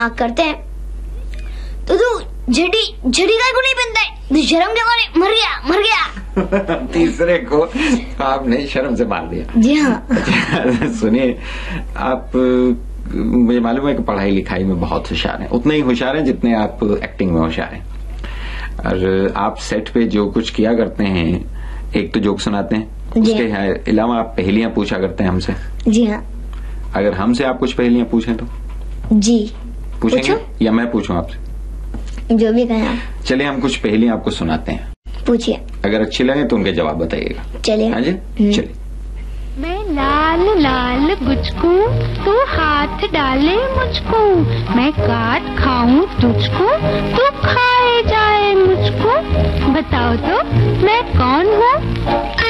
करते हैं तो तू झड़ी काय को नहीं पहनता है? तो शर्म के मारे मर गया। तीसरे को आपने शर्म से मार दिया। जी हाँ। सुनिए, आप मुझे मालूम है कि पढ़ाई लिखाई में बहुत होशियार हैं, उतने ही होशियार हैं जितने आप एक्टिंग में होशियार हैं। और आप सेट पे जो कुछ किया करते हैं, एक तो जोक सुनाते हैं, उसके अलावा आप पहेलियां पूछा करते हैं हमसे। जी हाँ। अगर हमसे आप कुछ पहेलियां पूछें तो? जी पूछेंगे या मैं पूछूं आपसे? जो भी कहें आप। चलिए हम कुछ पहेलियां आपको सुनाते हैं, पूछिए। अगर अच्छी लगे तो उनके जवाब बताइएगा। चलिए। हाँ जी चलिए। मैं लाल लाल गुजकू, तू हाथ डाले मुझको, मैं काट खाऊं तुझको, तू खाए जाए मुझको, बताओ तो मैं कौन हूँ?